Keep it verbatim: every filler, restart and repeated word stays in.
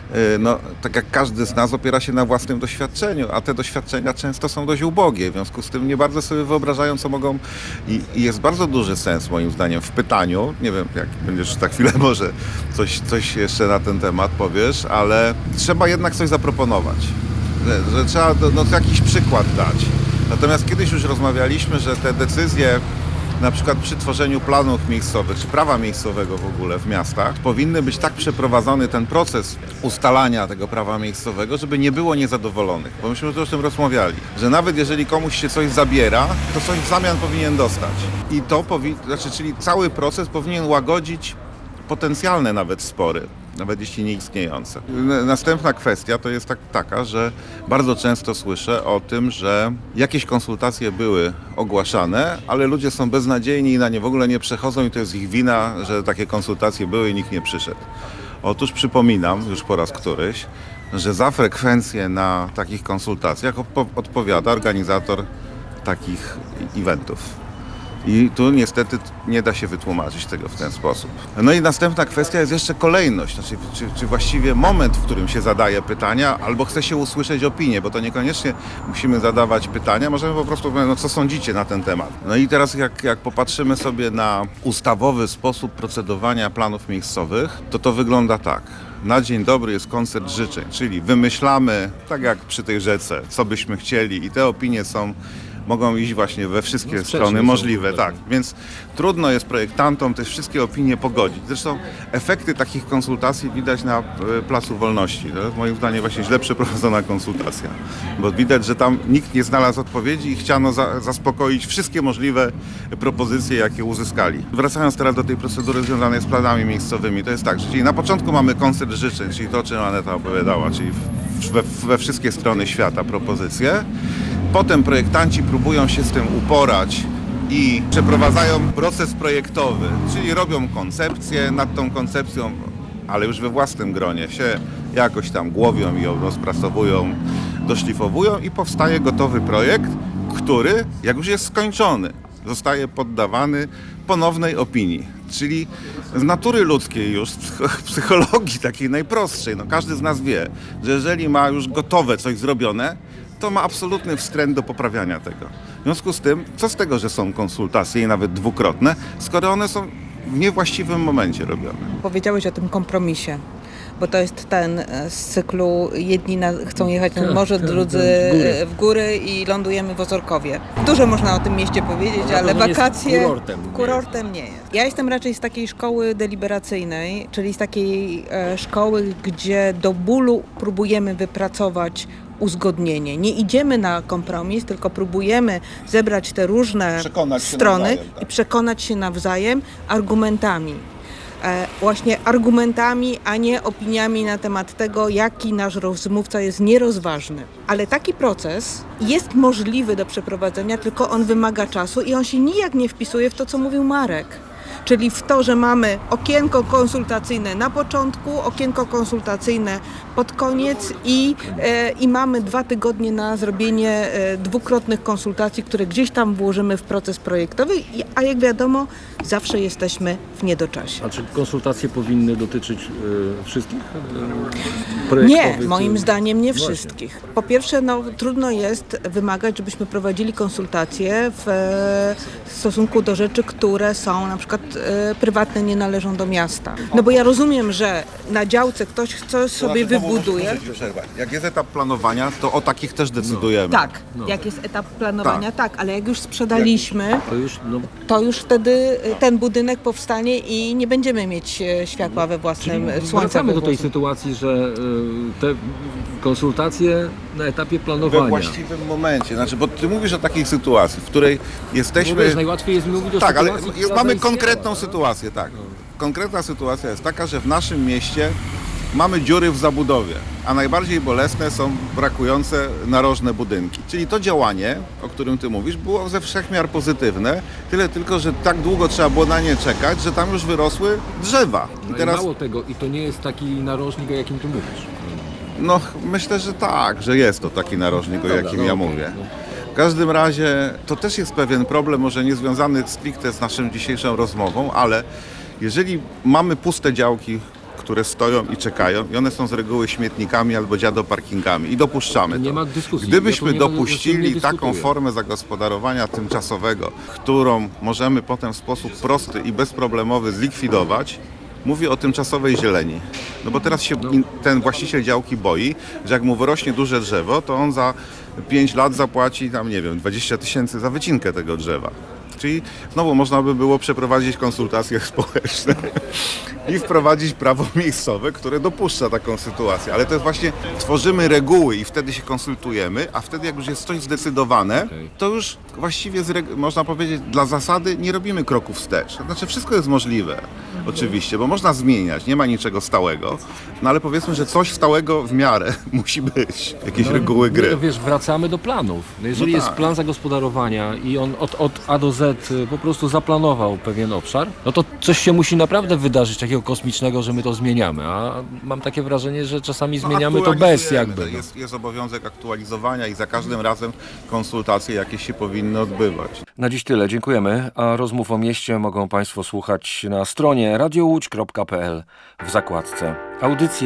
no, tak jak każdy z nas opiera się na własnym doświadczeniu, a te doświadczenia często są dość ubogie, w związku z tym nie bardzo sobie wyobrażają, co mogą i, i jest bardzo duży sens moim zdaniem w pytaniu, nie wiem, jak będziesz za chwilę może coś, coś jeszcze na ten temat powiesz, ale trzeba jednak coś zaproponować, że, że trzeba no, jakiś przykład dać. Natomiast kiedyś już rozmawialiśmy, że te decyzje na przykład przy tworzeniu planów miejscowych, czy prawa miejscowego w ogóle w miastach, powinny być tak przeprowadzony ten proces ustalania tego prawa miejscowego, żeby nie było niezadowolonych. Bo myśmy już o tym rozmawiali, że nawet jeżeli komuś się coś zabiera, to coś w zamian powinien dostać. I to powinien, znaczy, czyli cały proces powinien łagodzić potencjalne nawet spory, nawet jeśli nie istniejące. Następna kwestia to jest tak, taka, że bardzo często słyszę o tym, że jakieś konsultacje były ogłaszane, ale ludzie są beznadziejni i na nie w ogóle nie przechodzą i to jest ich wina, że takie konsultacje były i nikt nie przyszedł. Otóż przypominam, już po raz któryś, że za frekwencję na takich konsultacjach odpowiada organizator takich eventów. I tu niestety nie da się wytłumaczyć tego w ten sposób. No i następna kwestia jest jeszcze kolejność, znaczy, czy, czy właściwie moment, w którym się zadaje pytania, albo chce się usłyszeć opinię, bo to niekoniecznie musimy zadawać pytania, możemy po prostu powiedzieć, no co sądzicie na ten temat. No i teraz jak, jak popatrzymy sobie na ustawowy sposób procedowania planów miejscowych, to to wygląda tak. Na dzień dobry jest koncert życzeń, czyli wymyślamy, tak jak przy tej rzece, co byśmy chcieli i te opinie są mogą iść właśnie we wszystkie no, strony możliwe, tak. Więc trudno jest projektantom te wszystkie opinie pogodzić. Zresztą efekty takich konsultacji widać na Placu Wolności. To jest moim zdaniem właśnie źle przeprowadzona konsultacja, bo widać, że tam nikt nie znalazł odpowiedzi i chciano za, zaspokoić wszystkie możliwe propozycje, jakie uzyskali. Wracając teraz do tej procedury związanej z planami miejscowymi, to jest tak, że czyli na początku mamy koncert życzeń, czyli to, o czym Aneta opowiadała, czyli we, we wszystkie strony świata propozycje. Potem projektanci próbują się z tym uporać i przeprowadzają proces projektowy, czyli robią koncepcję, nad tą koncepcją, ale już we własnym gronie się jakoś tam głowią i ją rozpracowują, doszlifowują i powstaje gotowy projekt, który, jak już jest skończony, zostaje poddawany ponownej opinii. Czyli z natury ludzkiej już, z psychologii takiej najprostszej, no każdy z nas wie, że jeżeli ma już gotowe coś zrobione, to ma absolutny wstręt do poprawiania tego. W związku z tym, co z tego, że są konsultacje i nawet dwukrotne, skoro one są w niewłaściwym momencie robione. Powiedziałeś o tym kompromisie, bo to jest ten z cyklu jedni na, chcą jechać nad morze, drudzy w góry i lądujemy w Ozorkowie. Dużo można o tym mieście powiedzieć, no, ale wakacje kurortem, kurortem nie jest. Ja jestem raczej z takiej szkoły deliberacyjnej, czyli z takiej e, szkoły, gdzie do bólu próbujemy wypracować uzgodnienie. Nie idziemy na kompromis, tylko próbujemy zebrać te różne strony nawzajem, tak. i przekonać się nawzajem argumentami. E, właśnie argumentami, a nie opiniami na temat tego, jaki nasz rozmówca jest nierozważny. Ale taki proces jest możliwy do przeprowadzenia, tylko on wymaga czasu i on się nijak nie wpisuje w to, co mówił Marek. Czyli w to, że mamy okienko konsultacyjne na początku, okienko konsultacyjne pod koniec i, e, i mamy dwa tygodnie na zrobienie e, dwukrotnych konsultacji, które gdzieś tam włożymy w proces projektowy, a jak wiadomo, zawsze jesteśmy w niedoczasie. A czy konsultacje powinny dotyczyć e, wszystkich e, projektowych? Nie, moim zdaniem nie wszystkich. Po pierwsze, no, trudno jest wymagać, żebyśmy prowadzili konsultacje w, w stosunku do rzeczy, które są na przykład prywatne, nie należą do miasta. No bo ja rozumiem, że na działce ktoś coś sobie to znaczy, wybuduje. Jak jest etap planowania, to o takich też decydujemy. No. Tak, no. Jak jest etap planowania, tak. tak, ale jak już sprzedaliśmy, to już, no. to już wtedy ten budynek powstanie i nie będziemy mieć światła we własnym słońcu. Wracamy do tej sytuacji, że te konsultacje na etapie planowania. We właściwym momencie. Znaczy, bo ty mówisz o takiej sytuacji, w której jesteśmy... No wiesz, najłatwiej jest mówić o tak, sytuacji, ale mamy konkretną sytuację, tak. Konkretna sytuacja jest taka, że w naszym mieście mamy dziury w zabudowie, a najbardziej bolesne są brakujące narożne budynki. Czyli to działanie, o którym ty mówisz, było ze wszechmiar pozytywne, tyle tylko, że tak długo trzeba było na nie czekać, że tam już wyrosły drzewa. I no teraz... mało tego, i to nie jest taki narożnik, o jakim ty mówisz. No, myślę, że tak, że jest to taki narożnik, no o jakim no, ja okay, mówię. No. W każdym razie to też jest pewien problem, może nie związany stricte z naszą dzisiejszą rozmową, ale jeżeli mamy puste działki, które stoją i czekają i one są z reguły śmietnikami albo dziadoparkingami i dopuszczamy Nie to. ma dyskusji. Gdybyśmy Ja tu nie- dopuścili nie taką dyskutuję. formę zagospodarowania tymczasowego, którą możemy potem w sposób prosty i bezproblemowy zlikwidować, mówię o tymczasowej zieleni. No bo teraz się in, ten właściciel działki boi, że jak mu wyrośnie duże drzewo, to on za pięć lat zapłaci tam, nie wiem, dwadzieścia tysięcy za wycinkę tego drzewa. Czyli znowu można by było przeprowadzić konsultacje społeczne i wprowadzić prawo miejscowe, które dopuszcza taką sytuację. Ale to jest właśnie, tworzymy reguły i wtedy się konsultujemy, a wtedy jak już jest coś zdecydowane, Okej. to już właściwie z reg- można powiedzieć dla zasady nie robimy kroków wstecz. To znaczy wszystko jest możliwe, oczywiście, bo można zmieniać, nie ma niczego stałego, no ale powiedzmy, że coś stałego w miarę musi być, jakieś reguły gry. No, wiesz, wracamy do planów. No jeżeli No jest tak. plan zagospodarowania i on od, od A do Z y, po prostu zaplanował pewien obszar, no to coś się musi naprawdę wydarzyć takiego kosmicznego, że my to zmieniamy. A mam takie wrażenie, że czasami No, zmieniamy to bez aktualizujemy. jakby. No. Jest, jest obowiązek aktualizowania i za każdym razem konsultacje jakieś się powinny odbywać. Na dziś tyle, dziękujemy. A rozmów o mieście mogą Państwo słuchać na stronie radio łódź kropka p l w zakładce audycje.